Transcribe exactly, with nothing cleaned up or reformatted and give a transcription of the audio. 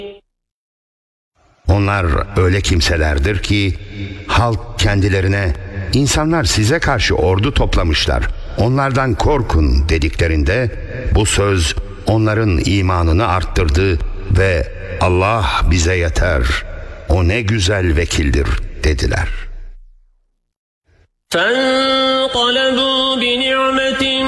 Onlar öyle kimselerdir ki halk kendilerine insanlar size karşı ordu toplamışlar, onlardan korkun dediklerinde bu söz onların imanını arttırdı ve Allah bize yeter, o ne güzel vekildir dediler. فَانْقَلَبُوا بِنِعْمَةٍ